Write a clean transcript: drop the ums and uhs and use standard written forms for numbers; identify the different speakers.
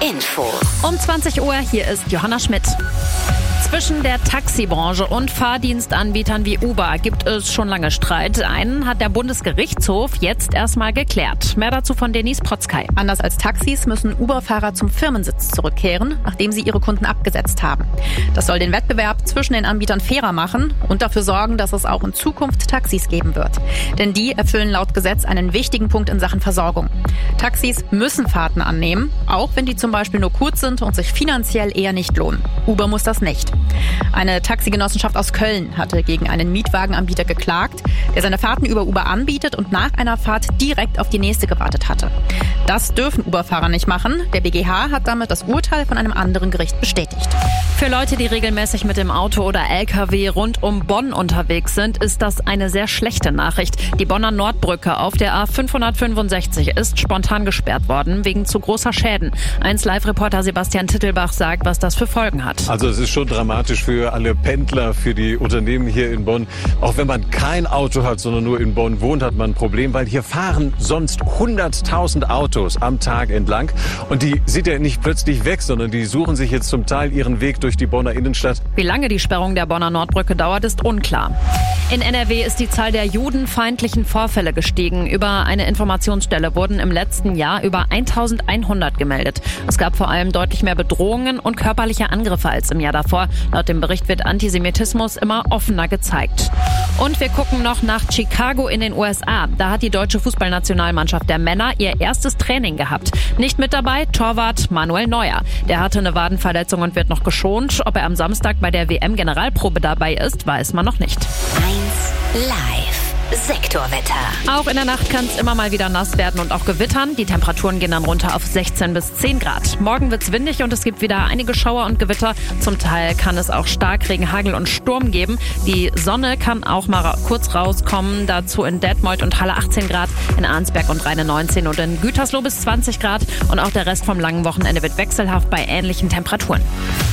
Speaker 1: Info.
Speaker 2: Um 20 Uhr, hier ist Johanna Schmidt. Zwischen der Taxibranche und Fahrdienstanbietern wie Uber gibt es schon lange Streit. Einen hat der Bundesgerichtshof jetzt erstmal geklärt. Mehr dazu von Denise Protzkei.
Speaker 3: Anders als Taxis müssen Uber-Fahrer zum Firmensitz zurückkehren, nachdem sie ihre Kunden abgesetzt haben. Das soll den Wettbewerb zwischen den Anbietern fairer machen und dafür sorgen, dass es auch in Zukunft Taxis geben wird. Denn die erfüllen laut Gesetz einen wichtigen Punkt in Sachen Versorgung. Taxis müssen Fahrten annehmen, auch wenn die zum Beispiel nur kurz sind und sich finanziell eher nicht lohnen. Uber muss das nicht. Eine Taxigenossenschaft aus Köln hatte gegen einen Mietwagenanbieter geklagt, der seine Fahrten über Uber anbietet und nach einer Fahrt direkt auf die nächste gewartet hatte. Das dürfen Uber-Fahrer nicht machen. Der BGH hat damit das Urteil von einem anderen Gericht bestätigt.
Speaker 2: Für Leute, die regelmäßig mit dem Auto oder LKW rund um Bonn unterwegs sind, ist das eine sehr schlechte Nachricht. Die Bonner Nordbrücke auf der A565 ist spontan gesperrt worden wegen zu großer Schäden. 1Live-Reporter Sebastian Tittelbach sagt, was das für Folgen hat.
Speaker 4: Also es ist schon dramatisch für alle Pendler, für die Unternehmen hier in Bonn. Auch wenn man kein Auto hat, sondern nur in Bonn wohnt, hat man ein Problem, weil hier fahren sonst 100.000 Autos am Tag entlang. Und die sind ja nicht plötzlich weg, sondern die suchen sich jetzt zum Teil ihren Weg durch die Bonner Innenstadt.
Speaker 2: Wie lange die Sperrung der Bonner Nordbrücke dauert, ist unklar. In NRW ist die Zahl der judenfeindlichen Vorfälle gestiegen. Über eine Informationsstelle wurden im letzten Jahr über 1100 gemeldet. Es gab vor allem deutlich mehr Bedrohungen und körperliche Angriffe als im Jahr davor. Laut dem Bericht wird Antisemitismus immer offener gezeigt. Und wir gucken noch nach Chicago in den USA. Da hat die deutsche Fußballnationalmannschaft der Männer ihr erstes Training gehabt. Nicht mit dabei Torwart Manuel Neuer. Der hatte eine Wadenverletzung und wird noch geschont. Ob er am Samstag bei der WM-Generalprobe dabei ist, weiß man noch nicht.
Speaker 1: 1 Live. Sektorwetter.
Speaker 2: Auch in der Nacht kann es immer mal wieder nass werden und auch gewittern. Die Temperaturen gehen dann runter auf 16 bis 10 Grad. Morgen wird's windig und es gibt wieder einige Schauer und Gewitter. Zum Teil kann es auch Starkregen, Hagel und Sturm geben. Die Sonne kann auch mal kurz rauskommen. Dazu in Detmold und Halle 18 Grad, in Arnsberg und Rheine 19 und in Gütersloh bis 20 Grad. Und auch der Rest vom langen Wochenende wird wechselhaft bei ähnlichen Temperaturen.